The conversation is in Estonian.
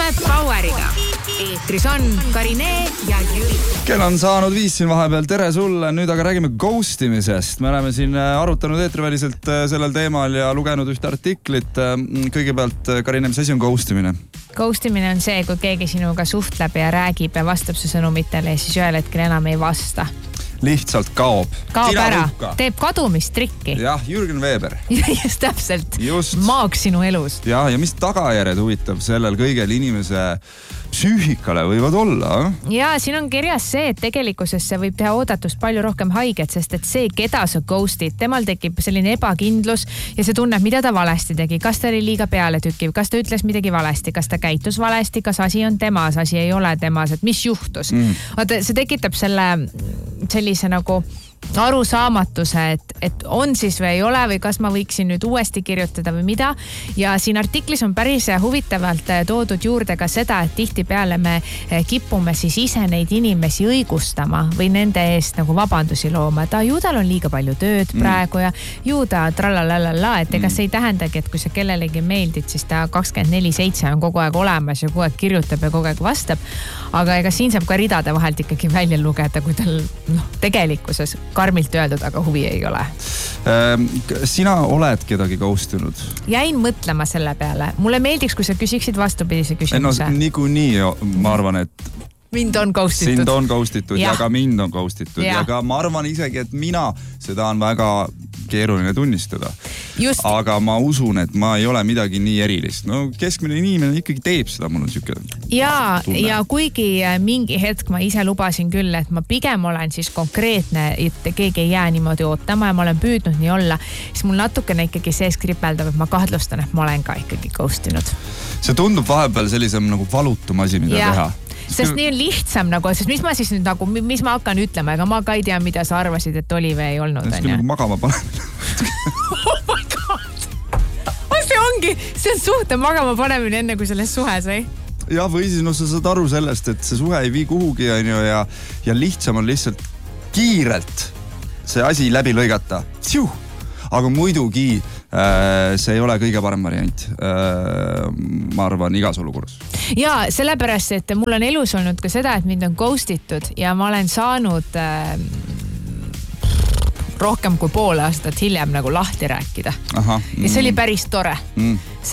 Kuulame Poweriga. Eetris on Karine ja Jüri. Kell on saanud 5 siin vahepeal. Tere sulle. Nüüd aga räägime ghostimisest. Me oleme siin arutanud eetriväliselt sellel teemal ja lugenud ühte artiklit. Kõigepealt, Karine, mis asi on ghostimine? Ghostimine on see, kui keegi sinuga suhtleb ja räägib ja vastab su sõnumitele ja siis ühel hetkel enam ei vasta. Lihtsalt kaob ära, teeb kadumistrikki. Jah, Jürgen Weber. Just täpselt. Maaks sinu elus. Ja mis tagajärjed huvitav sellel kõigel inimese psüühikale võivad olla? Ja siin on kirjas see, et tegelikkuses see võib teha oodatust palju rohkem haiget, sest et see, keda sa ghostid, temal tekib selline ebakindlus ja see tunneb, mida ta valesti tegi. Kas ta oli liiga pealetükkiv, kas ta ütles midagi valesti, kas ta käitus valesti, kas asi on temas, asi ei ole temas, et mis juhtus. Vaata, see tekitab sellise nagu arusaamatuse, et on siis või ei ole või kas ma võiksin nüüd uuesti kirjutada või mida. Ja siin artiklis on päris huvitavalt toodud juurde ka seda, et tihtipeale me kipume siis ise neid inimesi õigustama või nende eest nagu vabandusi looma. Ju tal on liiga palju tööd praegu ja ju ta tralalala, et ega see ei tähendagi, et kui sa kellelegi meeldid, siis ta 24/7 on kogu aeg olemas ja kogu aeg kirjutab ja kogu aeg vastab. Aga ega siin saab ka ridade vahelt ikkagi välja lugeda, kui tal tegelikkuses karmilt öeldud, aga huvi ei ole. Sina oled kedagi ghostinud? Jäin mõtlema selle peale. Mulle meeldiks, kui sa küsiksid vastupidise küsimuse. Niikuinii ma arvan, et mind on ghostitud. Sind on ghostitud ja ka mind on ghostitud. Ja ka ma arvan isegi, et seda on väga keeruline tunnistada. Aga ma usun, et ma ei ole midagi nii erilist. No keskmine inimene ikkagi teeb seda, mul on siuke tunne. Ja kuigi mingi hetk ma ise lubasin küll, et ma pigem olen siis konkreetne, et keegi ei jää niimoodi ootama ja ma olen püüdnud nii olla, siis mul natukene ikkagi sees kripeldab, et ma kahtlustan, et ma olen ka ikkagi ghostinud. See tundub vahepeal sellisem nagu valutum asi, mida teha. Sest nii on lihtsam nagu, sest mis ma siis nüüd nagu, mis ma hakkan ütlema, ega ma ka ei tea, mida sa arvasid, et oli või ei olnud. See on nagu magama panemine. Oh my god! See ongi, see on suhte magama panemine enne kui selles suhes, või? Ja või siis sa saad aru sellest, et see suhe ei vii kuhugi ja lihtsam on lihtsalt kiirelt see asi läbi lõigata. Aga muidugi see ei ole kõige parem variant, ma arvan, igas olukorras. Ja sellepärast, et mul on elus olnud ka seda, et mind on ghostitud ja ma olen saanud rohkem kui pool aastat hiljem nagu lahti rääkida. Ja see oli päris tore.